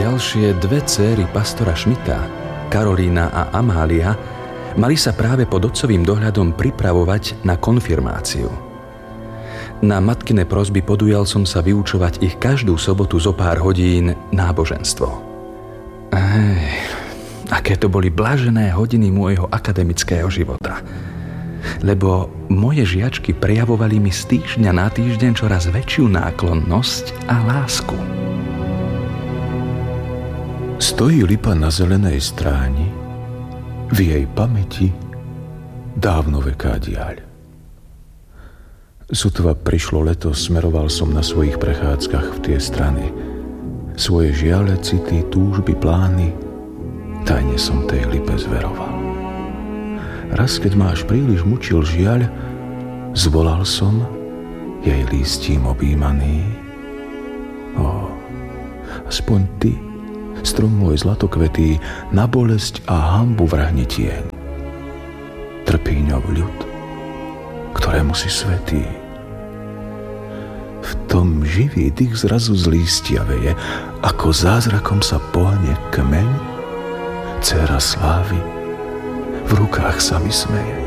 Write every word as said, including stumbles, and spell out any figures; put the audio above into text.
Ďalšie dve dcéry pastora Schmidta, Karolína a Amália, mali sa práve pod otcovým dohľadom pripravovať na konfirmáciu. Na matkine prosby podujal som sa vyučovať ich každú sobotu zo pár hodín náboženstvo. Ej, aké to boli blažené hodiny môjho akademického života. Lebo moje žiačky prejavovali mi z týždňa na týždeň čoraz väčšiu náklonnosť a lásku. Stojí lipa na zelenej stráni, v jej pamäti dávnoveká diaľ. Sotva prišlo leto, smeroval som na svojich prechádzkach v tie strany. Svoje žiale, city, túžby, plány tajne som tej lipe zveroval. Raz, keď ma až príliš mučil žiaľ, zvolal som jej lístím objímaný. Ó, aspoň ty, strom môj zlatokvetý, na bolesť a hanbu vrhni tieň. Trpíňov ľud, ktorému si svätý. V tom živý dých zrazu z lístia veje, ako zázrakom sa pohne kmeň, dcéra slávy v rukách sa mi smeje.